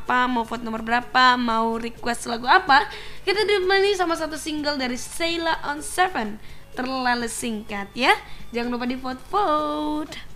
apa, mau vote nomor berapa, mau request lagu apa, kita ditemani sama satu single dari Sheila on 7, Terlalu Singkat ya. Jangan lupa di vote.